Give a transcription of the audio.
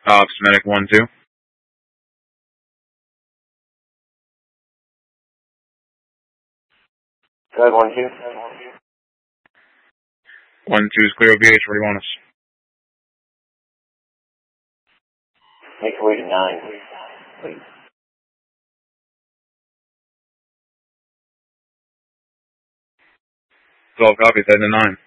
Ops Medic 1-2. Good, 1-2. 1-2 is clear OVH. Where do you want us? Make your way to 9, please. 12 copies, heading to 9.